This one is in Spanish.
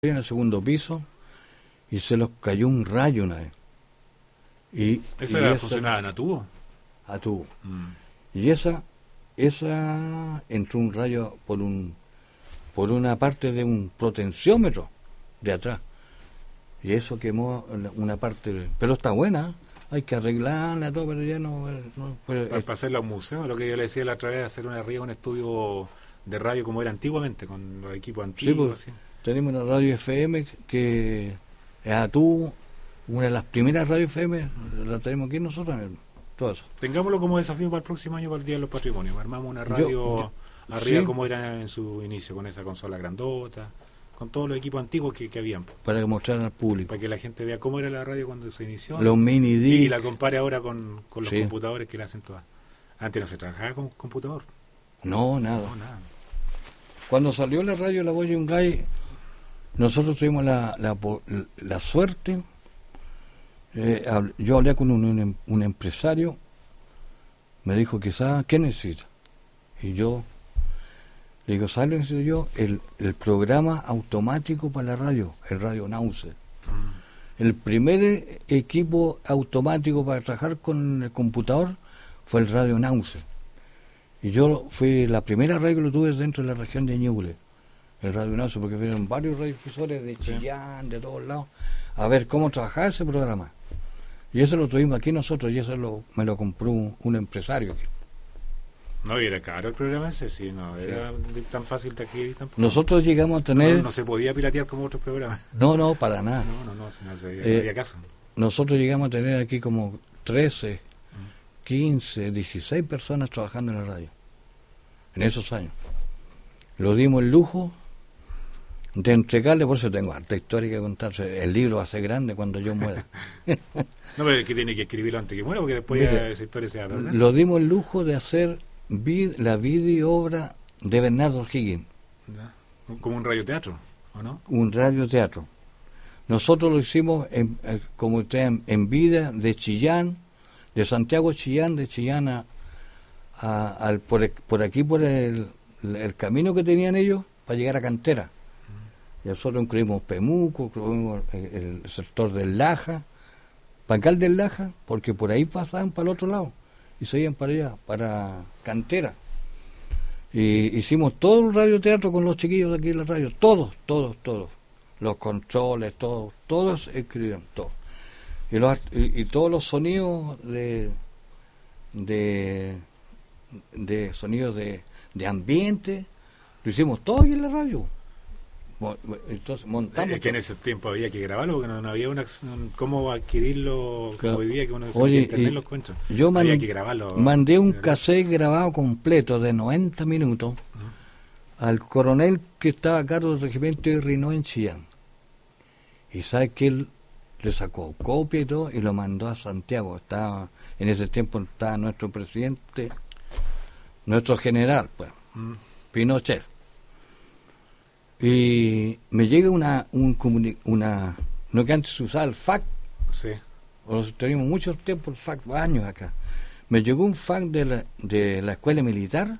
en el segundo piso y se los cayó un rayo una vez. ¿Esa funcionaba en a tubo? A tubo. Y esa entró un rayo por una parte de un potenciómetro de atrás. Y eso quemó una parte, pero está buena, hay que arreglarla todo, pero ya no para hacerla a un museo, lo que yo le decía la otra vez, hacer un estudio de radio como era antiguamente, con los equipos antiguos. Sí, pues, tenemos una radio FM que es a tubo, una de las primeras radios FM, la tenemos aquí nosotros, todo eso. Tengámoslo como desafío para el próximo año, para el Día de los Patrimonios. Armamos una radio arriba, sí, como era en su inicio, con esa consola grandota, con todos los equipos antiguos que habían. Para mostrar al público. Para que la gente vea cómo era la radio cuando se inició. Los mini discs. Y la compare ahora con los sí, computadores que la hacen todas. Antes no se trabajaba con computador. No, nada. Cuando salió la radio La Voz de Yungay, nosotros tuvimos la suerte. Yo hablé con un empresario, me dijo que ¿qué necesita? Y yo le digo, ¿sabes lo que necesito yo? El programa automático para la radio, el Radio Nause. El primer equipo automático para trabajar con el computador fue el Radio Nause. Y yo fui la primera radio que lo tuve dentro de la región de Ñuble, el Radio Nause, porque fueron varios radiodifusores de Chillán, de todos lados, a ver cómo trabajaba ese programa. Y eso lo tuvimos aquí nosotros, y eso me lo compró un empresario. No, y era caro el programa ese, sí, no era tan fácil de adquirir tampoco. Nosotros llegamos a tener... No se podía piratear como otros programas. No, para nada. No había caso. Nosotros llegamos a tener aquí como 13, 15, 16 personas trabajando en la radio, en esos años. Lo dimos el lujo de entregarle, por eso tengo harta historia que contarse. El libro va a ser grande cuando yo muera. No, pero es que tiene que escribirlo antes que muera, porque después ya esa historia se va a perder. Lo dimos el lujo de hacer la vida y obra de Bernardo O'Higgins. Como un radioteatro, ¿o no? Un radioteatro. Nosotros lo hicimos, como ustedes, en vida de Chillán, de Santiago a Chillán, de Chillán por aquí, por el camino que tenían ellos para llegar a Cantera. Y nosotros incluimos Pemuco, incluimos el sector del Laja, Pancal del Laja, porque por ahí pasaban para el otro lado y se iban para allá, para Cantera. Y hicimos todo el radioteatro con los chiquillos de aquí en la radio, todos. Los controles, todos escribían, todo. Y todos los sonidos de sonidos de ambiente, lo hicimos todo aquí en la radio. Entonces montamos. Es que en ese tiempo había que grabarlo, porque no había cómo adquirirlo, claro, como hoy día que uno se internet los cuentos. Yo había que grabarlo. Mandé un cassette grabado completo de 90 minutos al coronel que estaba a cargo del regimiento de Rino en Chillán. Y sabe que él le sacó copia y todo y lo mandó a Santiago. En ese tiempo estaba nuestro presidente, nuestro general, pues, Pinochet. Y me llega una no, que antes se usaba el fax. Sí. Teníamos mucho tiempo el fax, años acá. Me llegó un fax de la escuela militar